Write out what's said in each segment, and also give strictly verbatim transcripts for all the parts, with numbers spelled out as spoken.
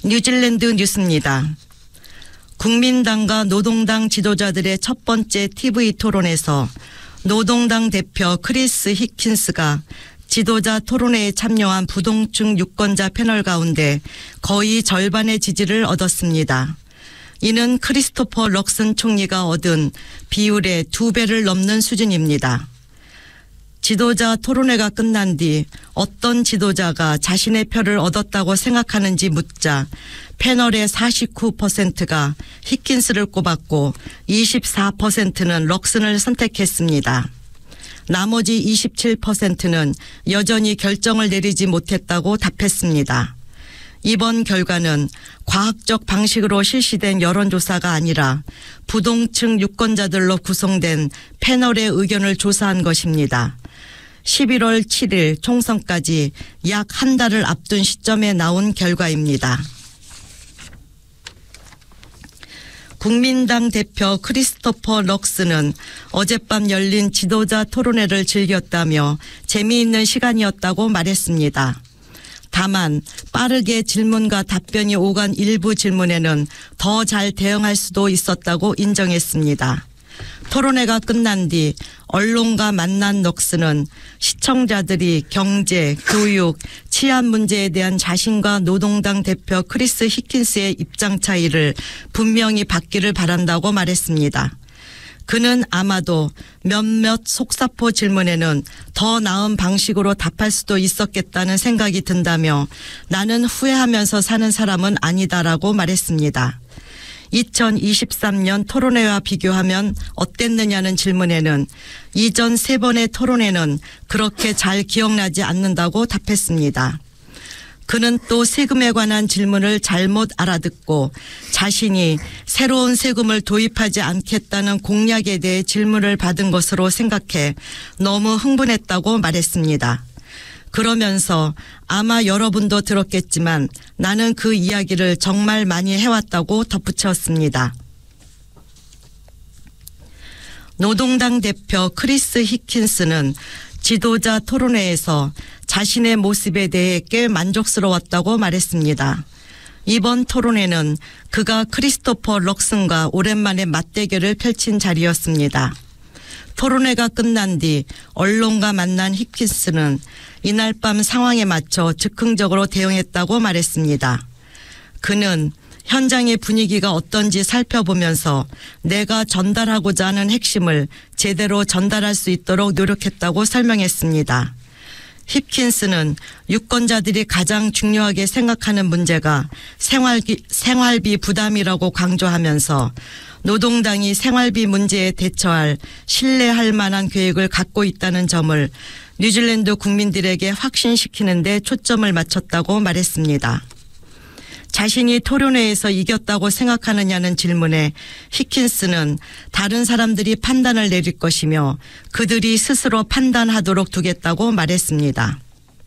뉴질랜드 뉴스입니다. 국민당과 노동당 지도자들의 첫 번째 티비 토론에서 노동당 대표 크리스 히킨스가 지도자 토론회에 참여한 부동층 유권자 패널 가운데 거의 절반의 지지를 얻었습니다. 이는 크리스토퍼 럭슨 총리가 얻은 비율의 두 배를 넘는 수준입니다. 지도자 토론회가 끝난 뒤 어떤 지도자가 자신의 표를 얻었다고 생각하는지 묻자 패널의 사십구 퍼센트가 히킨스를 꼽았고 이십사 퍼센트는 럭슨을 선택했습니다. 나머지 이십칠 퍼센트는 여전히 결정을 내리지 못했다고 답했습니다. 이번 결과는 과학적 방식으로 실시된 여론조사가 아니라 부동층 유권자들로 구성된 패널의 의견을 조사한 것입니다. 십일월 칠일 총선까지 약 한 달을 앞둔 시점에 나온 결과입니다. 국민당 대표 크리스토퍼 럭슨은 어젯밤 열린 지도자 토론회를 즐겼다며 재미있는 시간이었다고 말했습니다. 다만 빠르게 질문과 답변이 오간 일부 질문에는 더 잘 대응할 수도 있었다고 인정했습니다. 토론회가 끝난 뒤 언론과 만난 럭슨은 시청자들이 경제, 교육, 치안 문제에 대한 자신과 노동당 대표 크리스 히킨스의 입장 차이를 분명히 받기를 바란다고 말했습니다. 그는 아마도 몇몇 속사포 질문에는 더 나은 방식으로 답할 수도 있었겠다는 생각이 든다며 나는 후회하면서 사는 사람은 아니다라고 말했습니다. 이천이십삼 년 토론회와 비교하면 어땠느냐는 질문에는 이전 세 번의 토론회는 그렇게 잘 기억나지 않는다고 답했습니다. 그는 또 세금에 관한 질문을 잘못 알아듣고 자신이 새로운 세금을 도입하지 않겠다는 공약에 대해 질문을 받은 것으로 생각해 너무 흥분했다고 말했습니다. 그러면서 아마 여러분도 들었겠지만 나는 그 이야기를 정말 많이 해왔다고 덧붙였습니다. 노동당 대표 크리스 히킨스는 지도자 토론회에서 자신의 모습에 대해 꽤 만족스러웠다고 말했습니다. 이번 토론회는 그가 크리스토퍼 럭슨과 오랜만에 맞대결을 펼친 자리였습니다. 토론회가 끝난 뒤 언론과 만난 히킨스는 이날 밤 상황에 맞춰 즉흥적으로 대응했다고 말했습니다. 그는 현장의 분위기가 어떤지 살펴보면서 내가 전달하고자 하는 핵심을 제대로 전달할 수 있도록 노력했다고 설명했습니다. 히킨스는 유권자들이 가장 중요하게 생각하는 문제가 생활비, 생활비 부담이라고 강조하면서 노동당이 생활비 문제에 대처할 신뢰할 만한 계획을 갖고 있다는 점을 뉴질랜드 국민들에게 확신시키는 데 초점을 맞췄다고 말했습니다. 자신이 토론회에서 이겼다고 생각하느냐는 질문에 히킨스는 다른 사람들이 판단을 내릴 것이며 그들이 스스로 판단하도록 두겠다고 말했습니다.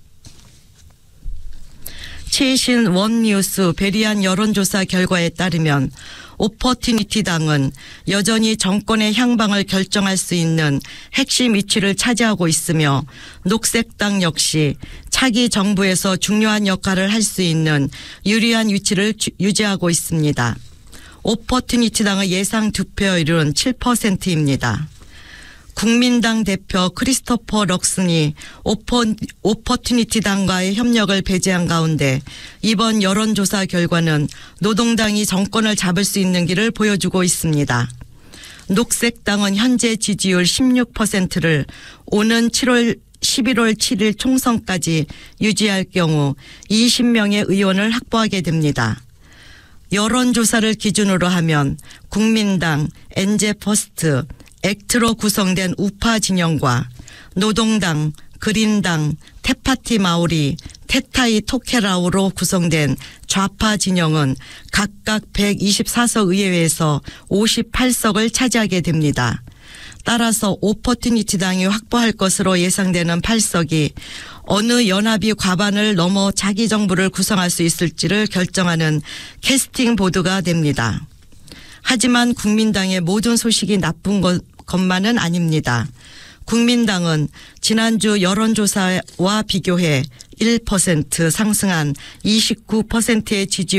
최신 원뉴스 베리안 여론조사 결과에 따르면 오퍼튜니티 당은 여전히 정권의 향방을 결정할 수 있는 핵심 위치를 차지하고 있으며 녹색당 역시 차기 정부에서 중요한 역할을 할 수 있는 유리한 위치를 유지하고 있습니다. 오퍼튜니티 당의 예상 득표율은 칠 퍼센트입니다. 국민당 대표 크리스토퍼 럭슨이 오퍼, 오퍼튜니티 당과의 협력을 배제한 가운데 이번 여론조사 결과는 노동당이 정권을 잡을 수 있는 길을 보여주고 있습니다. 녹색당은 현재 지지율 십육 퍼센트를 오는 칠월 십일월 칠일 총선까지 유지할 경우 이십 명의 의원을 확보하게 됩니다. 여론조사를 기준으로 하면 국민당, 엔제퍼스트, 액트로 구성된 우파 진영과 노동당, 그린당, 테파티 마오리, 테타이 토케라우로 구성된 좌파 진영은 각각 백이십사 석 의회에서 오십팔 석을 차지하게 됩니다. 따라서 오퍼튜니티 당이 확보할 것으로 예상되는 팔 석이 어느 연합이 과반을 넘어 자기 정부를 구성할 수 있을지를 결정하는 캐스팅 보드가 됩니다. 하지만 국민당의 모든 소식이 나쁜 것, 것만은 아닙니다. 국민당은 지난주 여론조사와 비교해 일 퍼센트 상승한 이십구 퍼센트의 지지